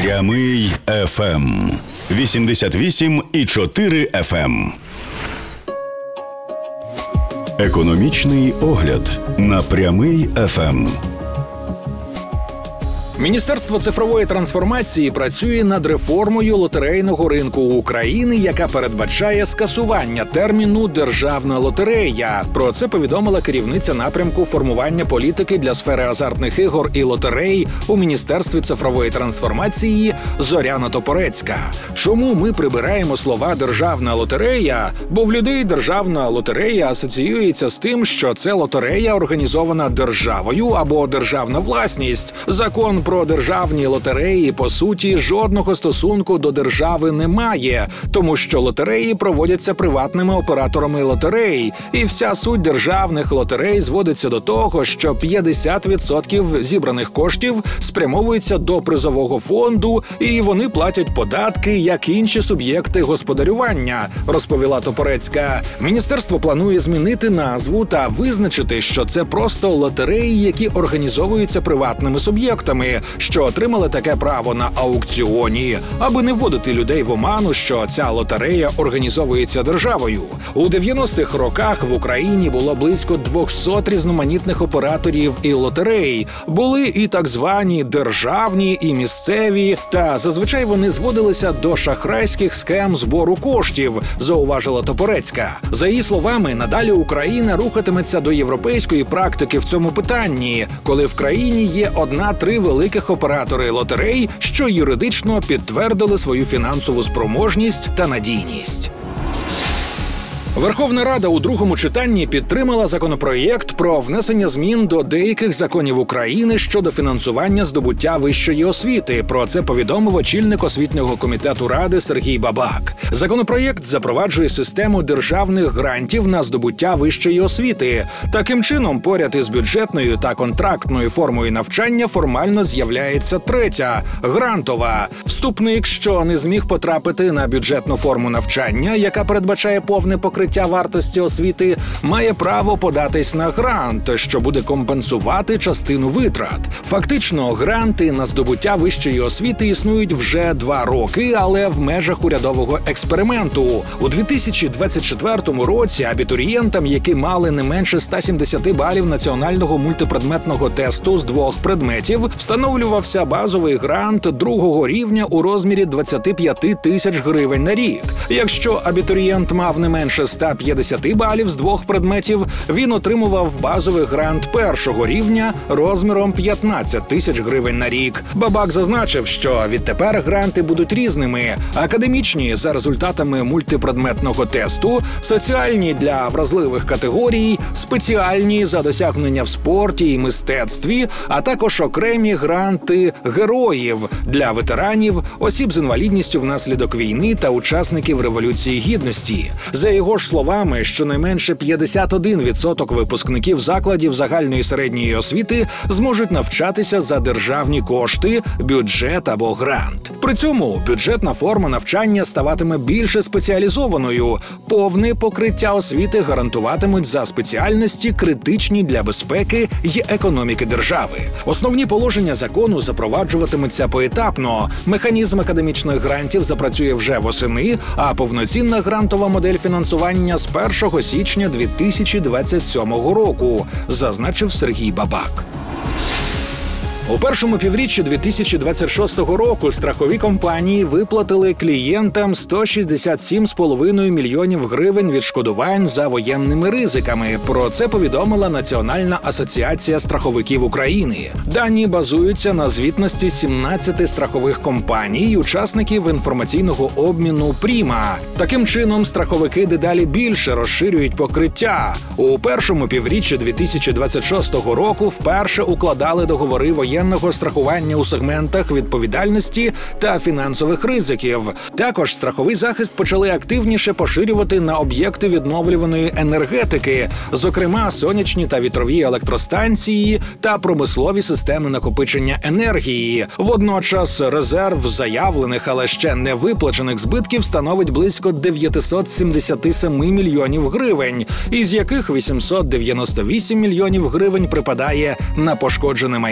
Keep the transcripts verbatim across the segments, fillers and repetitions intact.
Прямий еф ем. вісімдесят вісім і чотири еф ем. Економічний огляд на Прямий еф ем. Міністерство цифрової трансформації працює над реформою лотерейного ринку України, яка передбачає скасування терміну «державна лотерея». Про це повідомила керівниця напрямку формування політики для сфери азартних ігор і лотерей у Міністерстві цифрової трансформації Зоряна Топорецька. Чому ми прибираємо слова «державна лотерея»? Бо в людей державна лотерея асоціюється з тим, що це лотерея організована державою або державна власність. Закон про державні лотереї, по суті, жодного стосунку до держави не має, тому що лотереї проводяться приватними операторами лотерей, і вся суть державних лотерей зводиться до того, що п'ятдесят відсотків зібраних коштів спрямовуються до призового фонду, і вони платять податки, як інші суб'єкти господарювання, розповіла Топорецька. Міністерство планує змінити назву та визначити, що це просто лотереї, які організовуються приватними суб'єктами, що отримали таке право на аукціоні, аби не вводити людей в оману, що ця лотерея організовується державою. У дев'яностих роках в Україні було близько двісті різноманітних операторів і лотерей. Були і так звані державні, і місцеві, та зазвичай вони зводилися до шахрайських схем збору коштів, зауважила Топорецька. За її словами, надалі Україна рухатиметься до європейської практики в цьому питанні, коли в країні є одна-три великих оператори лотерей, що юридично підтвердили свою фінансову спроможність та надійність. Верховна Рада у другому читанні підтримала законопроєкт про внесення змін до деяких законів України щодо фінансування здобуття вищої освіти. Про це повідомив очільник освітнього комітету Ради Сергій Бабак. Законопроєкт запроваджує систему державних грантів на здобуття вищої освіти. Таким чином, поряд із бюджетною та контрактною формою навчання формально з'являється третя – грантова. Вступник, що не зміг потрапити на бюджетну форму навчання, яка передбачає повне покриття вартості освіти, має право податись на грант, що буде компенсувати частину витрат. Фактично, гранти на здобуття вищої освіти існують вже два роки, але в межах урядового експерименту. У дві тисячі двадцять четвертому році абітурієнтам, які мали не менше ста сімдесяти балів національного мультипредметного тесту з двох предметів, встановлювався базовий грант другого рівня у розмірі двадцять п'ять тисяч гривень на рік. Якщо абітурієнт мав не менше ста п'ятдесяти балів з двох предметів, він отримував базовий грант першого рівня розміром п'ятнадцять тисяч гривень на рік. Бабак зазначив, що відтепер гранти будуть різними: академічні за результатами мультипредметного тесту, соціальні для вразливих категорій, спеціальні за досягнення в спорті і мистецтві, а також окремі гранти героїв для ветеранів, осіб з інвалідністю внаслідок війни та учасників Революції Гідності. За його ж словами, щонайменше п'ятдесят один відсоток випускників закладів загальної середньої освіти зможуть навчатися за державні кошти, бюджет або грант. При цьому бюджетна форма навчання ставатиме більше спеціалізованою. Повне покриття освіти гарантуватимуть за спеціальності, критичні для безпеки й економіки держави. Основні положення закону запроваджуватимуться поетапно. Механізм академічних грантів запрацює вже восени, а повноцінна грантова модель фінансування з першого січня дві тисячі двадцять сьомого року, зазначив Сергій Бабак. У першому півріччі дві тисячі двадцять шостого року страхові компанії виплатили клієнтам сто шістдесят сім з половиною мільйонів гривень відшкодувань за воєнними ризиками. Про це повідомила Національна асоціація страховиків України. Дані базуються на звітності сімнадцяти страхових компаній, учасників інформаційного обміну «Пріма». Таким чином, страховики дедалі більше розширюють покриття. У першому півріччі дві тисячі двадцять шостого року вперше укладали договори воєнних страхування у сегментах відповідальності та фінансових ризиків. Також страховий захист почали активніше поширювати на об'єкти відновлюваної енергетики, зокрема сонячні та вітрові електростанції та промислові системи накопичення енергії. Водночас резерв заявлених, але ще не виплачених збитків становить близько дев'ятсот сімдесят сім мільйонів гривень, із яких вісімсот дев'яносто вісім мільйонів гривень припадає на пошкоджене майно.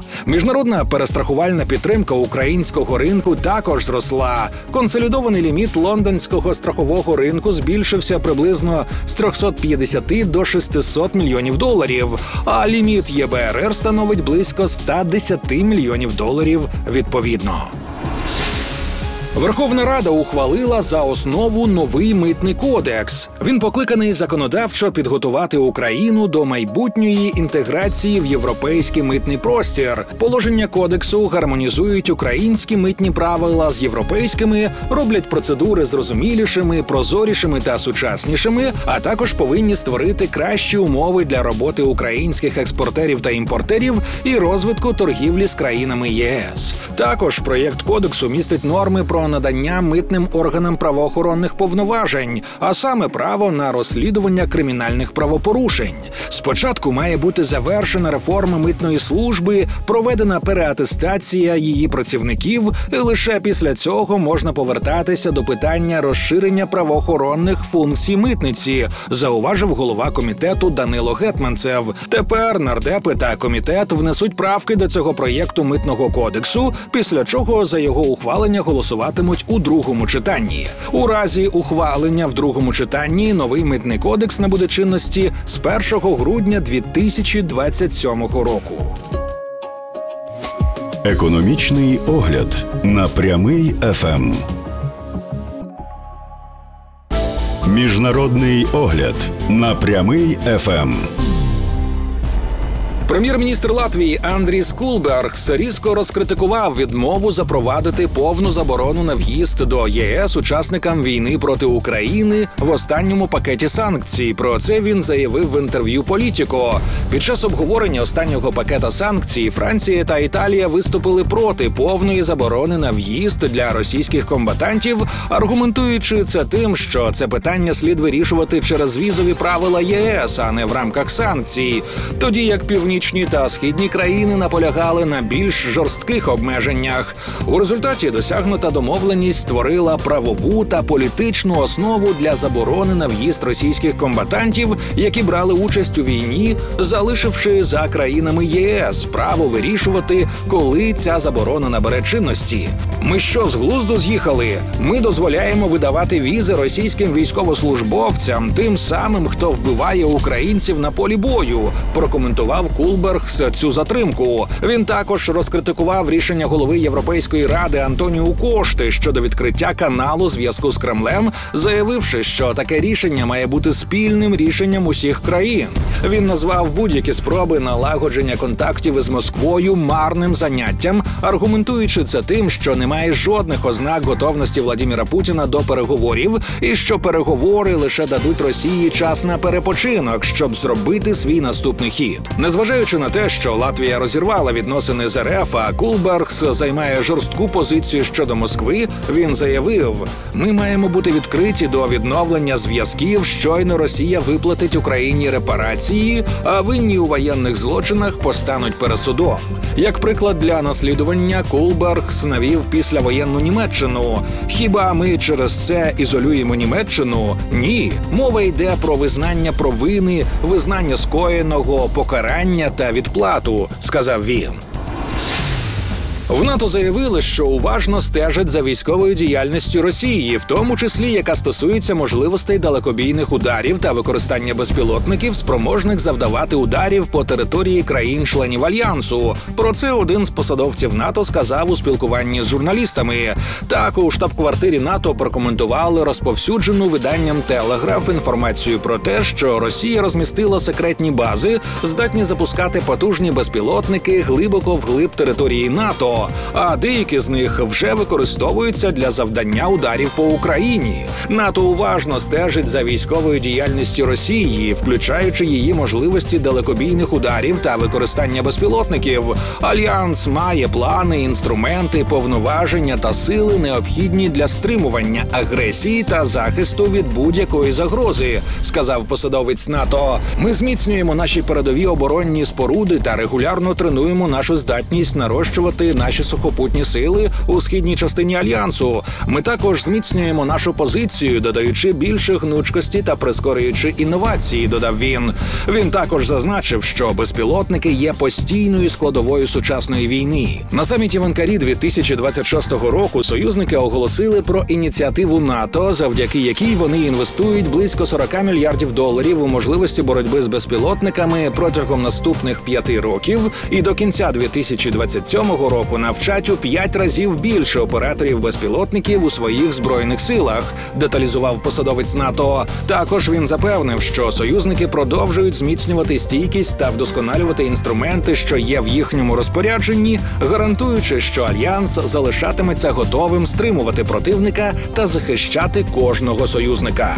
Міжнародна перестрахувальна підтримка українського ринку також зросла. Консолідований ліміт лондонського страхового ринку збільшився приблизно з триста п'ятдесят до шестисот мільйонів доларів, а ліміт Є Б Р Р становить близько ста десяти мільйонів доларів відповідно. Верховна Рада ухвалила за основу новий митний кодекс. Він покликаний законодавчо підготувати Україну до майбутньої інтеграції в європейський митний простір. Положення кодексу гармонізують українські митні правила з європейськими, роблять процедури зрозумілішими, прозорішими та сучаснішими, а також повинні створити кращі умови для роботи українських експортерів та імпортерів і розвитку торгівлі з країнами Є С. Також проєкт кодексу містить норми про надання митним органам правоохоронних повноважень, а саме право на розслідування кримінальних правопорушень. Спочатку має бути завершена реформа митної служби, проведена переатестація її працівників, і лише після цього можна повертатися до питання розширення правоохоронних функцій митниці, зауважив голова комітету Данило Гетманцев. Тепер нардепи та комітет внесуть правки до цього проєкту митного кодексу, після чого за його ухвалення голосуватимуть у другому читанні. У разі ухвалення в другому читанні новий митний кодекс набуде чинності з першого грудня дві тисячі двадцять сьомого року. Економічний огляд на Прямий Еф Ем. Міжнародний огляд на Прямий Еф Ем. Прем'єр-міністр Латвії Андріс Кулбергс різко розкритикував відмову запровадити повну заборону на в'їзд до Є С учасникам війни проти України в останньому пакеті санкцій. Про це він заявив в інтерв'ю «Політіко». Під час обговорення останнього пакета санкцій Франція та Італія виступили проти повної заборони на в'їзд для російських комбатантів, аргументуючи це тим, що це питання слід вирішувати через візові правила Є С, а не в рамках санкцій. Тоді як північні та східні країни наполягали на більш жорстких обмеженнях. У результаті досягнута домовленість створила правову та політичну основу для заборони на в'їзд російських комбатантів, які брали участь у війні, залишивши за країнами Є С право вирішувати, коли ця заборона набере чинності. Ми що, з глузду з'їхали? Ми дозволяємо видавати візи російським військовослужбовцям, тим самим, хто вбиває українців на полі бою, прокоментував Кулбергс цю затримку. Він також розкритикував рішення голови Європейської ради Антоніу Кошти щодо відкриття каналу зв'язку з Кремлем, заявивши, що таке рішення має бути спільним рішенням усіх країн. Він назвав будь-які спроби налагодження контактів із Москвою марним заняттям, аргументуючи це тим, що немає жодних ознак готовності Владіміра Путіна до переговорів і що переговори лише дадуть Росії час на перепочинок, щоб зробити свій наступний хід. Незважаючи на те, що Латвія розірвала відносини з Ер Еф, а Кулбергс займає жорстку позицію щодо Москви, він заявив: «Ми маємо бути відкриті до відновлення зв'язків, щойно Росія виплатить Україні репарації, а винні у воєнних злочинах постануть перед судом». Як приклад для наслідування Кулбергс навів післявоєнну Німеччину. Хіба ми через це ізолюємо Німеччину? Ні. Мова йде про визнання провини, визнання скоєного, покарання та відплату, сказав він. В НАТО заявили, що уважно стежать за військовою діяльністю Росії, в тому числі яка стосується можливостей далекобійних ударів та використання безпілотників, спроможних завдавати ударів по території країн-членів Альянсу. Про це один з посадовців НАТО сказав у спілкуванні з журналістами. Так, у штаб-квартирі НАТО прокоментували розповсюджену виданням «Телеграф» інформацію про те, що Росія розмістила секретні бази, здатні запускати потужні безпілотники глибоко вглиб території НАТО, а деякі з них вже використовуються для завдання ударів по Україні. НАТО уважно стежить за військовою діяльністю Росії, включаючи її можливості далекобійних ударів та використання безпілотників. Альянс має плани, інструменти, повноваження та сили, необхідні для стримування агресії та захисту від будь-якої загрози, сказав посадовець НАТО. Ми зміцнюємо наші передові оборонні споруди та регулярно тренуємо нашу здатність нарощувати наші наші сухопутні сили у східній частині Альянсу. Ми також зміцнюємо нашу позицію, додаючи більше гнучкості та прискорюючи інновації, додав він. Він також зазначив, що безпілотники є постійною складовою сучасної війни. На саміті в Анкарі дві тисячі двадцять шостого року союзники оголосили про ініціативу НАТО, завдяки якій вони інвестують близько сорок мільярдів доларів у можливості боротьби з безпілотниками протягом наступних п'яти років і до кінця дві тисячі двадцять сьомого року навчать у п'ять разів більше операторів безпілотників у своїх збройних силах, деталізував посадовець НАТО. Також він запевнив, що союзники продовжують зміцнювати стійкість та вдосконалювати інструменти, що є в їхньому розпорядженні, гарантуючи, що Альянс залишатиметься готовим стримувати противника та захищати кожного союзника.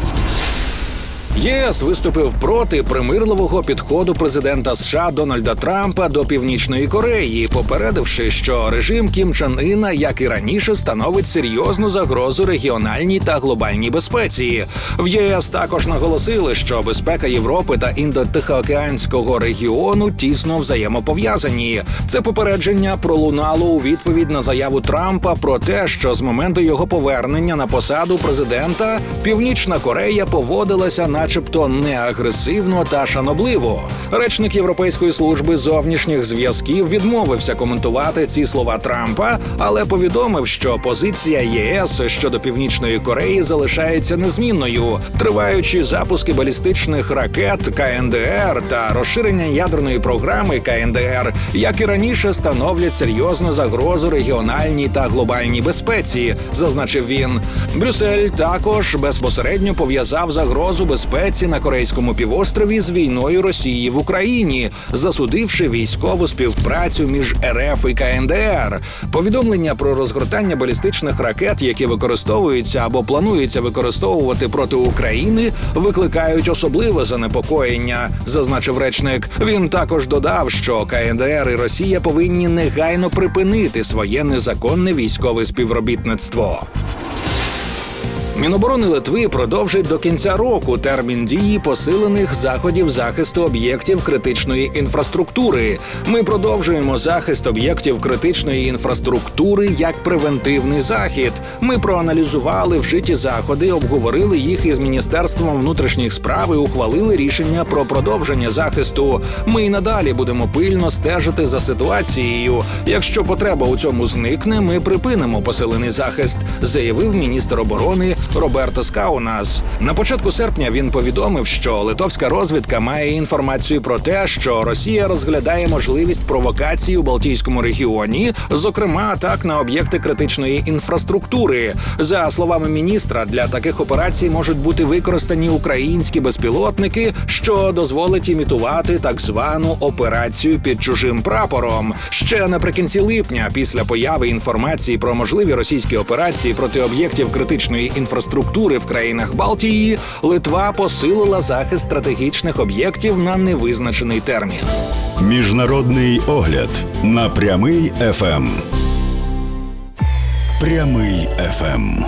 ЄС виступив проти примирливого підходу президента США Дональда Трампа до Північної Кореї, попередивши, що режим Кім Чен Іна, як і раніше, становить серйозну загрозу регіональній та глобальній безпеці. В ЄС також наголосили, що безпека Європи та Індо-Тихоокеанського регіону тісно взаємопов'язані. Це попередження пролунало у відповідь на заяву Трампа про те, що з моменту його повернення на посаду президента Північна Корея поводилася на начебто неагресивно та шанобливо. Речник Європейської служби зовнішніх зв'язків відмовився коментувати ці слова Трампа, але повідомив, що позиція ЄС щодо Північної Кореї залишається незмінною. Триваючі запуски балістичних ракет Ка Ен Де Ер та розширення ядерної програми Ка Ен Де Ер, як і раніше, становлять серйозну загрозу регіональній та глобальній безпеці, зазначив він. Брюссель також безпосередньо пов'язав загрозу безпеці на Корейському півострові з війною Росії в Україні, засудивши військову співпрацю між Ер Еф і Ка Ен Де Ер. Повідомлення про розгортання балістичних ракет, які використовуються або плануються використовувати проти України, викликають особливе занепокоєння, зазначив речник. Він також додав, що Ка Ен Де Ер і Росія повинні негайно припинити своє незаконне військове співробітництво. Міноборони Литви продовжить до кінця року термін дії посилених заходів захисту об'єктів критичної інфраструктури. Ми продовжуємо захист об'єктів критичної інфраструктури як превентивний захід. Ми проаналізували вжиті заходи, обговорили їх із Міністерством внутрішніх справ і ухвалили рішення про продовження захисту. Ми й надалі будемо пильно стежити за ситуацією. Якщо потреба у цьому зникне, ми припинимо посилений захист, заявив міністр оборони Роберто Скаунас. На початку серпня він повідомив, що литовська розвідка має інформацію про те, що Росія розглядає можливість провокацій у Балтійському регіоні, зокрема атак на об'єкти критичної інфраструктури. За словами міністра, для таких операцій можуть бути використані українські безпілотники, що дозволить імітувати так звану операцію під чужим прапором. Ще наприкінці липня, після появи інформації про можливі російські операції проти об'єктів критичної інфраструктури, інфраструктури в країнах Балтії, Литва посилила захист стратегічних об'єктів на невизначений термін. Міжнародний огляд на Прямий еф ем. Прямий еф ем.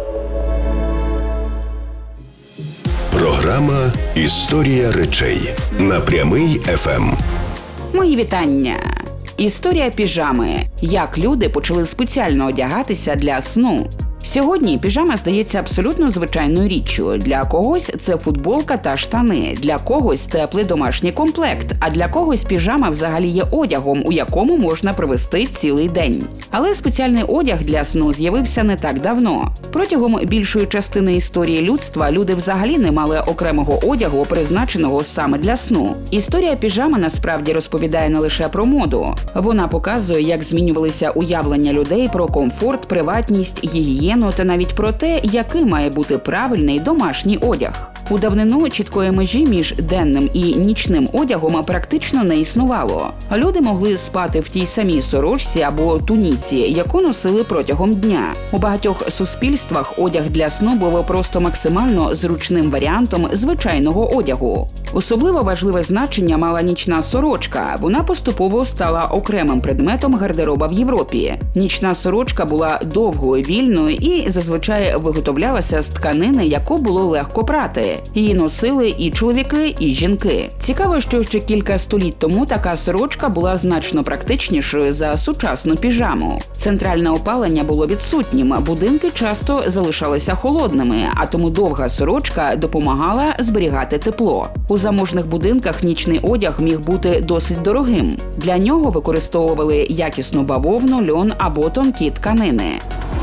Програма «Історія речей» на Прямий еф ем. Мої вітання. Історія піжами. Як люди почали спеціально одягатися для сну. Сьогодні піжама здається абсолютно звичайною річчю. Для когось це футболка та штани, для когось теплий домашній комплект, а для когось піжама взагалі є одягом, у якому можна провести цілий день. Але спеціальний одяг для сну з'явився не так давно. Протягом більшої частини історії людства люди взагалі не мали окремого одягу, призначеного саме для сну. Історія піжами насправді розповідає не лише про моду. Вона показує, як змінювалися уявлення людей про комфорт, приватність, гігієну та навіть про те, який має бути правильний домашній одяг. У давнину чіткої межі між денним і нічним одягом практично не існувало. Люди могли спати в тій самій сорочці або туніці, яку носили протягом дня. У багатьох суспільствах одяг для сну був просто максимально зручним варіантом звичайного одягу. Особливо важливе значення мала нічна сорочка. Вона поступово стала окремим предметом гардероба в Європі. Нічна сорочка була довгою, вільною і зазвичай виготовлялася з тканини, яку було легко прати. Її носили і чоловіки, і жінки. Цікаво, що ще кілька століть тому така сорочка була значно практичнішою за сучасну піжаму. Центральне опалення було відсутнім, будинки часто залишалися холодними, а тому довга сорочка допомагала зберігати тепло. У заможних будинках нічний одяг міг бути досить дорогим. Для нього використовували якісну бавовну, льон або тонкі тканини.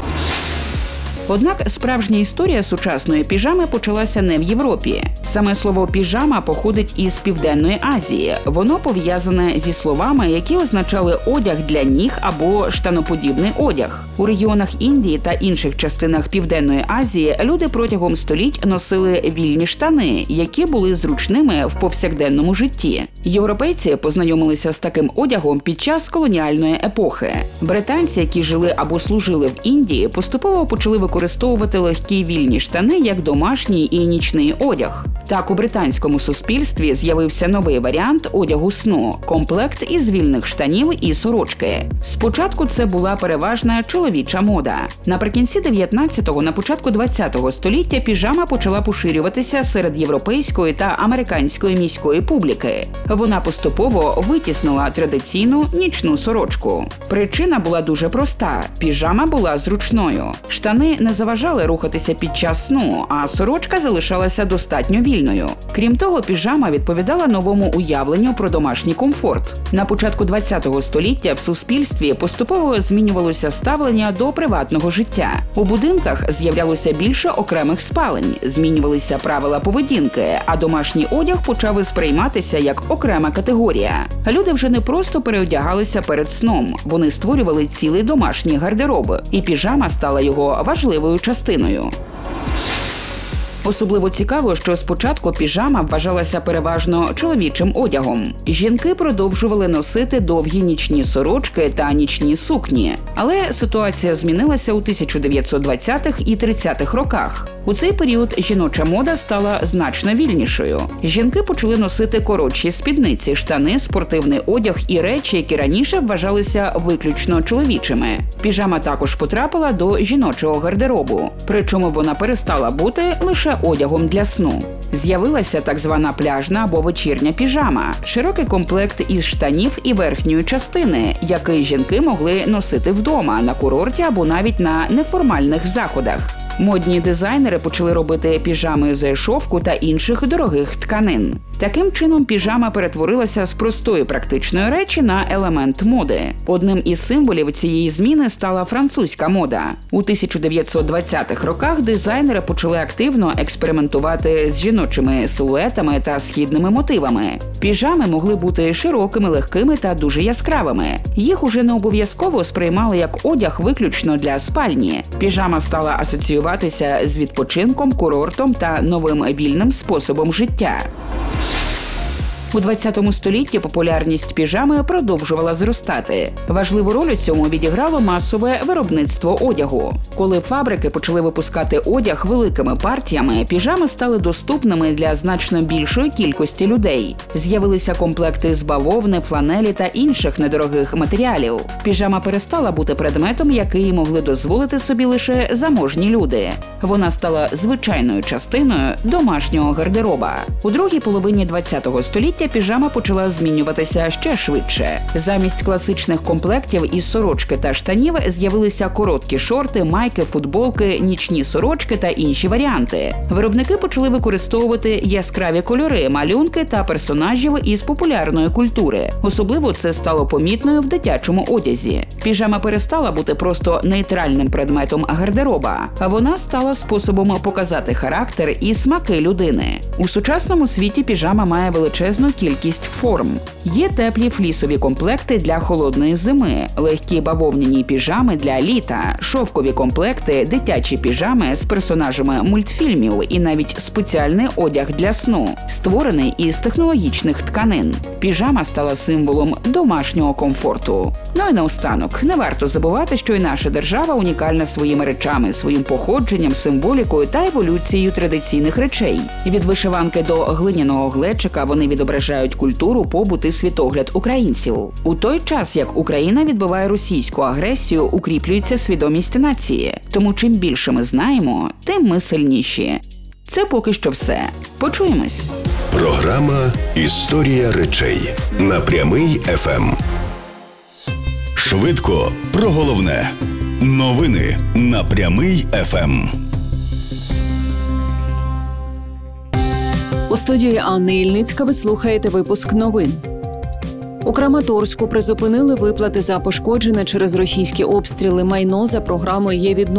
Однак справжня історія сучасної піжами почалася не в Європі. Саме слово «піжама» походить із Південної Азії. Воно пов'язане зі словами, які означали одяг для ніг або штаноподібний одяг. У регіонах Індії та інших частинах Південної Азії люди протягом століть носили вільні штани, які були зручними в повсякденному житті. Європейці познайомилися з таким одягом під час колоніальної епохи. Британці, які жили або служили в Індії, поступово почали використовувати легкі вільні штани як домашній і нічний одяг. Так, у британському суспільстві з'явився новий варіант одягу сну – комплект із вільних штанів і сорочки. Спочатку це була переважна чоловіча мода. Наприкінці дев'ятнадцятого, на початку двадцятого століття піжама почала поширюватися серед європейської та американської міської публіки. Вона поступово витіснила традиційну нічну сорочку. Причина була дуже проста – піжама була зручною. Штани не заважали рухатися під час сну, а сорочка залишалася достатньо вільною. Крім того, піжама відповідала новому уявленню про домашній комфорт. На початку двадцятого століття в суспільстві поступово змінювалося ставлення до приватного життя. У будинках з'являлося більше окремих спалень, змінювалися правила поведінки, а домашній одяг почав сприйматися як окрема категорія. Люди вже не просто переодягалися перед сном, вони створювали цілий домашній гардероб, і піжама стала його важливою частиною. Особливо цікаво, що спочатку піжама вважалася переважно чоловічим одягом. Жінки продовжували носити довгі нічні сорочки та нічні сукні. Але ситуація змінилася у тисяча дев'ятсот двадцятих і тридцятих роках. У цей період жіноча мода стала значно вільнішою. Жінки почали носити коротші спідниці, штани, спортивний одяг і речі, які раніше вважалися виключно чоловічими. Піжама також потрапила до жіночого гардеробу. Причому вона перестала бути лише одягом для сну. З'явилася так звана пляжна або вечірня піжама – широкий комплект із штанів і верхньої частини, який жінки могли носити вдома, на курорті або навіть на неформальних заходах. Модні дизайнери почали робити піжами з шовку та інших дорогих тканин. Таким чином, піжама перетворилася з простої практичної речі на елемент моди. Одним із символів цієї зміни стала французька мода. У тисяча дев'ятсот двадцятих роках дизайнери почали активно експериментувати з жіночими силуетами та східними мотивами. Піжами могли бути широкими, легкими та дуже яскравими. Їх уже не обов'язково сприймали як одяг виключно для спальні. Піжама стала асоціюватися з відпочинком, курортом та новим вільним способом життя. У двадцятому столітті популярність піжами продовжувала зростати. Важливу роль у цьому відіграло масове виробництво одягу. Коли фабрики почали випускати одяг великими партіями, піжами стали доступними для значно більшої кількості людей. З'явилися комплекти з бавовни, фланелі та інших недорогих матеріалів. Піжама перестала бути предметом, який могли дозволити собі лише заможні люди. Вона стала звичайною частиною домашнього гардероба. У другій половині двадцятого століття піжама почала змінюватися ще швидше. Замість класичних комплектів із сорочки та штанів з'явилися короткі шорти, майки, футболки, нічні сорочки та інші варіанти. Виробники почали використовувати яскраві кольори, малюнки та персонажів із популярної культури. Особливо це стало помітною в дитячому одязі. Піжама перестала бути просто нейтральним предметом гардероба, а вона стала способом показати характер і смаки людини. У сучасному світі піжама має величезну кількість форм. Є теплі флісові комплекти для холодної зими, легкі бавовняні піжами для літа, шовкові комплекти, дитячі піжами з персонажами мультфільмів і навіть спеціальний одяг для сну, створений із технологічних тканин. Піжама стала символом домашнього комфорту. Ну і наостанок, не варто забувати, що і наша держава унікальна своїми речами, своїм походженням, символікою та еволюцією традиційних речей. Від вишиванки до глиняного глечика вони відображають культуру, побут і світогляд українців. У той час, як Україна відбиває російську агресію, укріплюється свідомість нації. Тому чим більше ми знаємо, тим ми сильніші. Це поки що все. Почуємось. Програма «Історія речей» на Прямий еф ем. Швидко про головне. Новини на Прямий еф ем. У студії Анни Ільницька ви слухаєте випуск новин. У Краматорську призупинили виплати за пошкоджене через російські обстріли майно за програмою «Є відновлення».